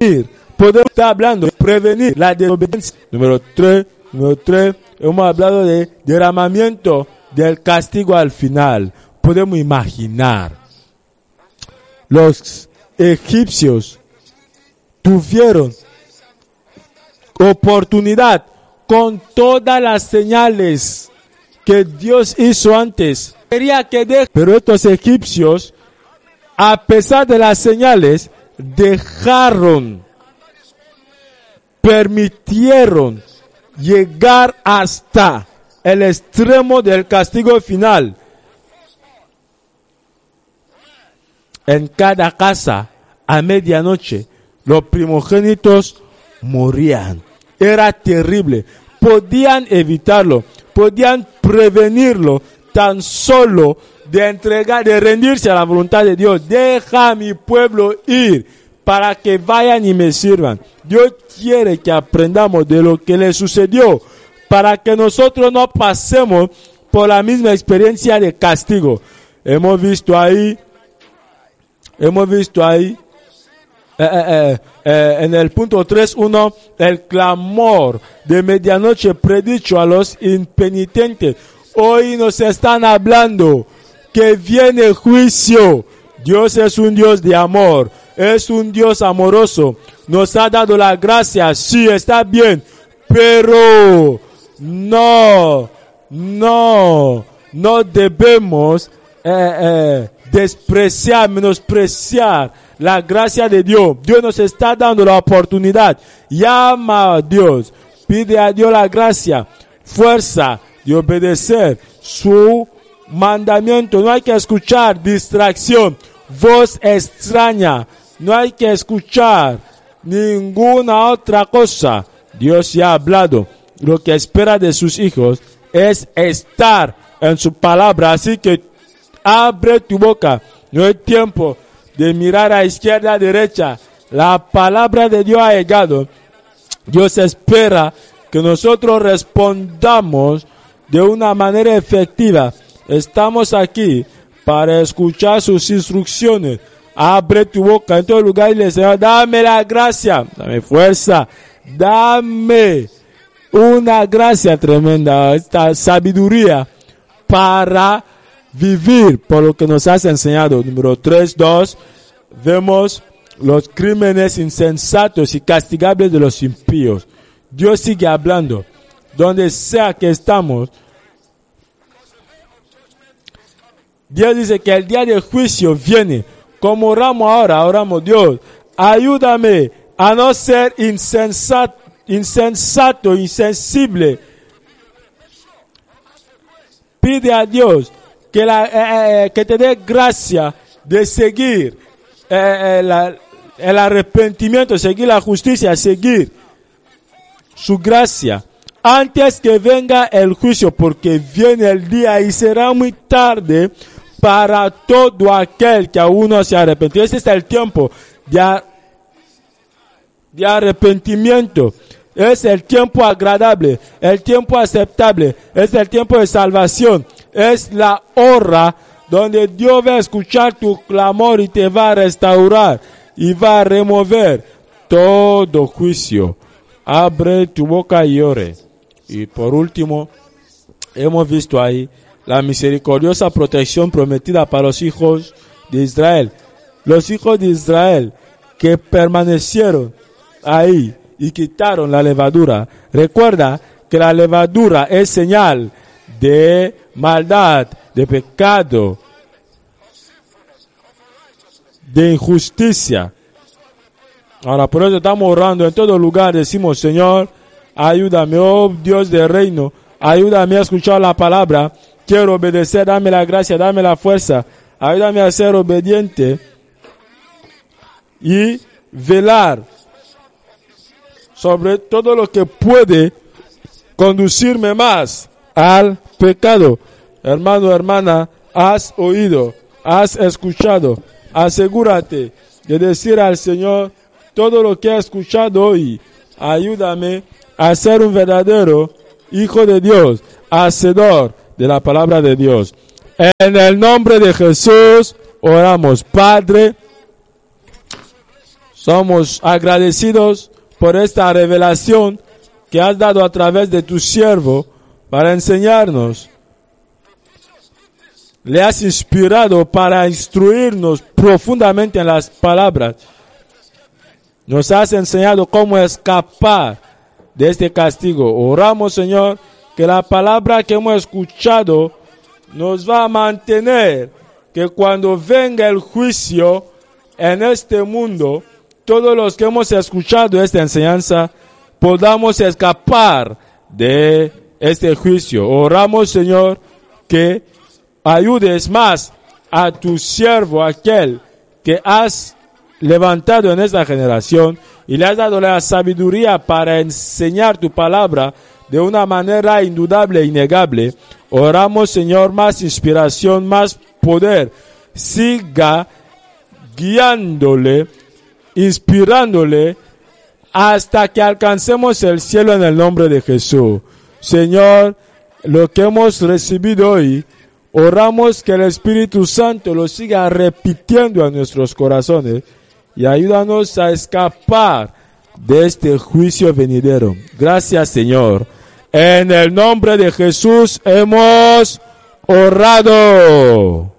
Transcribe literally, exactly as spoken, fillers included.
prevenir. Podemos estar hablando de prevenir la desobediencia. Número tres, número tres, hemos hablado de derramamiento del castigo al final. Podemos imaginar. Los egipcios tuvieron oportunidad con todas las señales que Dios hizo antes. Quería que de... Pero estos egipcios, a pesar de las señales, dejaron, permitieron llegar hasta el extremo del castigo final. En cada casa, a medianoche, los primogénitos morían. Era terrible. Podían evitarlo, podían prevenirlo, tan solo de entregar, de rendirse a la voluntad de Dios. Deja a mi pueblo ir para que vayan y me sirvan. Dios quiere que aprendamos de lo que le sucedió, para que nosotros no pasemos por la misma experiencia de castigo. Hemos visto ahí, hemos visto ahí, eh, eh, eh, en el punto tres punto uno, el clamor de medianoche predicho a los impenitentes. Hoy nos están hablando que viene juicio. Dios es un Dios de amor, es un Dios amoroso. Nos ha dado la gracia, sí, está bien, pero no, no, no debemos eh, eh, despreciar, menospreciar la gracia de Dios. Dios nos está dando la oportunidad. Llama a Dios, pide a Dios la gracia, fuerza de obedecer su mandamiento. No hay que escuchar distracción, voz extraña. No hay que escuchar ninguna otra cosa. Dios ya ha hablado. Lo que espera de sus hijos es estar en su palabra. Así que abre tu boca. No hay tiempo de mirar a izquierda, a derecha. La palabra de Dios ha llegado. Dios espera que nosotros respondamos de una manera efectiva. Estamos aquí para escuchar sus instrucciones. Abre tu boca en todo lugar y le dice: dame la gracia, dame fuerza, dame una gracia tremenda, esta sabiduría para vivir por lo que nos has enseñado. Número tres, dos, vemos los crímenes insensatos y castigables de los impíos. Dios sigue hablando. Donde sea que estamos, Dios dice que el día del juicio viene. Como oramos ahora, oramos: Dios, ayúdame a no ser insensato, insensato, insensible. Pide a Dios que, la, eh, eh, que te dé gracia de seguir eh, eh, la, el arrepentimiento, seguir la justicia, seguir su gracia antes que venga el juicio, porque viene el día y será muy tarde para todo aquel que aún no se ha arrepentido. Este es el tiempo de, de arrepentimiento. Es el tiempo agradable, el tiempo aceptable, es el tiempo de salvación. Es la hora donde Dios va a escuchar tu clamor y te va a restaurar y va a remover todo juicio. Abre tu boca y ore. Y por último, hemos visto ahí la misericordiosa protección prometida para los hijos de Israel. Los hijos de Israel que permanecieron ahí y quitaron la levadura. Recuerda que la levadura es señal de maldad, de pecado, de injusticia. Ahora, por eso estamos orando en todo lugar. Decimos: Señor, ayúdame, oh Dios del reino, ayúdame a escuchar la palabra. Quiero obedecer, dame la gracia, dame la fuerza. Ayúdame a ser obediente y velar sobre todo lo que puede conducirme más al pecado. Hermano, hermana, has oído, has escuchado. Asegúrate de decir al Señor todo lo que has escuchado hoy. Ayúdame a ser un verdadero hijo de Dios, hacedor de la palabra de Dios. En el nombre de Jesús oramos. Padre, Somos agradecidos por esta revelación que has dado a través de tu siervo para enseñarnos. Le has inspirado para instruirnos profundamente en las palabras. Nos has enseñado cómo escapar de este castigo. Oramos, Señor, que la palabra que hemos escuchado nos va a mantener, que cuando venga el juicio en este mundo, todos los que hemos escuchado esta enseñanza podamos escapar de este juicio. Oramos, Señor, que ayudes más a tu siervo, aquel que has levantado en esta generación y le has dado la sabiduría para enseñar tu palabra de una manera indudable e innegable. Oramos, Señor, más inspiración, más poder. Siga guiándole, inspirándole hasta que alcancemos el cielo en el nombre de Jesús. Señor, lo que hemos recibido hoy, oramos que el Espíritu Santo lo siga repitiendo a nuestros corazones y ayúdanos a escapar de este juicio venidero. Gracias, Señor. En el nombre de Jesús hemos orado.